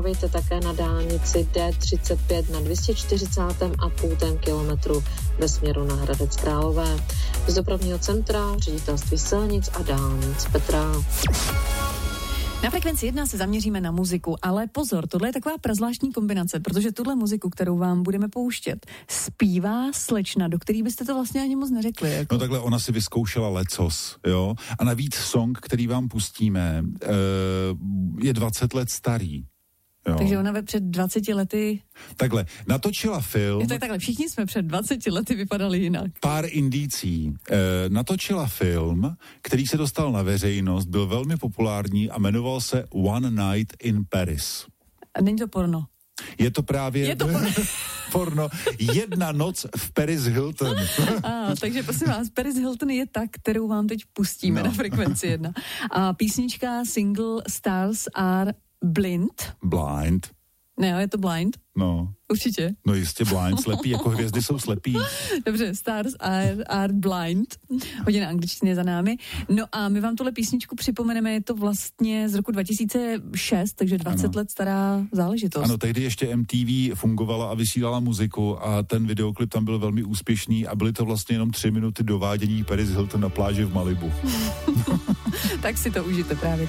Parkujte také na dálnici D35 na 240,5 kilometru ve směru na Hradec Králové. Z dopravního centra Ředitelství silnic a dálnic Petra. Na Frekvenci 1 se zaměříme na muziku, ale pozor, tohle je taková prazvláštní kombinace, protože tuhle muziku, kterou vám budeme pouštět, zpívá slečna, do který byste to vlastně ani moc neřekli. Jako. No takhle ona si vyzkoušela lecos, jo? A navíc song, který vám pustíme, je 20 let starý. Jo. Takže ona před 20 lety... Takhle, natočila film... Je to takhle, všichni jsme před 20 lety vypadali jinak. Pár indicí. Natočila film, který se dostal na veřejnost, byl velmi populární a jmenoval se One Night in Paris. A není to porno? Je to právě... Je to porno. Porno. Jedna noc v Paris Hilton. Takže prosím vás, Paris Hilton je ta, kterou vám teď pustíme na Frekvenci 1. A písnička single Stars Are Blind. Ne, je to Blind? No. Určitě. No jistě blind, slepý, jako hvězdy jsou slepý. Dobře, Stars are blind. Hodina angličtiny za námi. No a my vám tuhle písničku připomeneme, je to vlastně z roku 2006, takže 20 let stará záležitost. Ano, tehdy ještě MTV fungovala a vysílala muziku a ten videoklip tam byl velmi úspěšný a byly to vlastně jenom 3 minuty dovádění Paris Hilton na pláži v Malibu. Tak si to užijte právě.